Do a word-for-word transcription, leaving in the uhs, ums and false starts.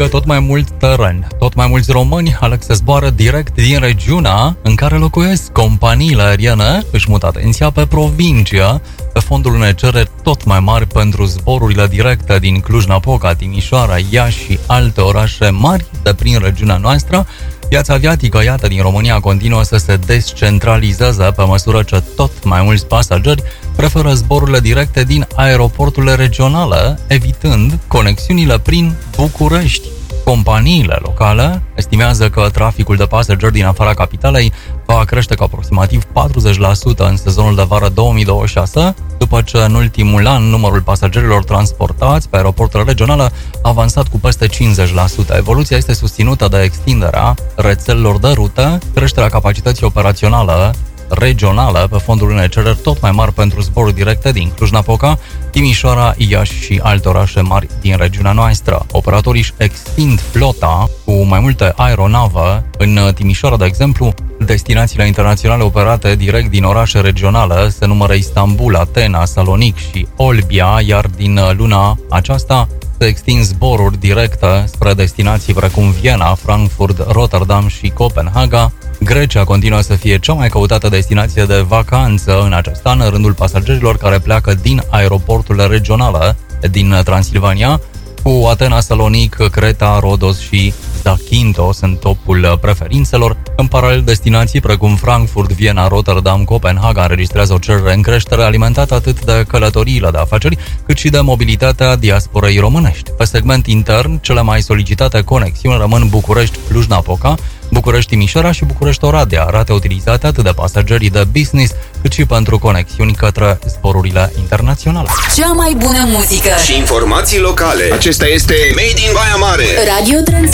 câștigă tot mai mult teren. Tot mai mulți români aleg să zboară direct din regiunea în care locuiesc. Companiile aeriene își mută atenția pe provincie, pe fondul unei cereri tot mai mari pentru zborurile directe din Cluj-Napoca, Timișoara, Iași și alte orașe mari de prin regiunea noastră. Piața aviatică, iată, din România continuă să se descentralizeze pe măsură ce tot mai mulți pasageri preferă zborurile directe din aeroporturile regionale, evitând conexiunile prin București. Companiile locale estimează că traficul de pasageri din afara capitalei va crește cu aproximativ patruzeci la sută în sezonul de vară două mii douăzeci și șase, după ce în ultimul an numărul pasagerilor transportați pe aeroporturile regionale a avansat cu peste cincizeci la sută. Evoluția este susținută de extinderea rețelelor de rute, creșterea capacității operaționale regională pe fondul unei cereri tot mai mari pentru zboruri directe din Cluj-Napoca, Timișoara, Iași și alte orașe mari din regiunea noastră. Operatorii își extind flota cu mai multe aeronave. În Timișoara, de exemplu, destinațiile internaționale operate direct din orașe regionale se numără Istanbul, Atena, Salonic și Olbia, iar din luna aceasta se extind zboruri directe spre destinații precum Viena, Frankfurt, Rotterdam și Copenhaga. Grecia continuă să fie cea mai căutată destinație de vacanță în acest an, în rândul pasagerilor care pleacă din aeroporturile regionale din Transilvania, cu Atena, Salonic, Creta, Rodos și Zakynthos în topul preferințelor. În paralel, destinații precum Frankfurt, Viena, Rotterdam, Copenhaga înregistrează o cerere în creștere alimentată atât de călătoriile de afaceri, cât și de mobilitatea diasporei românești. Pe segment intern, cele mai solicitate conexiuni rămân București, Cluj-Napoca, București-Timișoara și București-Oradea, rate utilizate atât de pasagerii de business, cât și pentru conexiuni către zborurile internaționale. Cea mai bună muzică și informații locale. Acesta este Made in Baia Mare. Radio Trans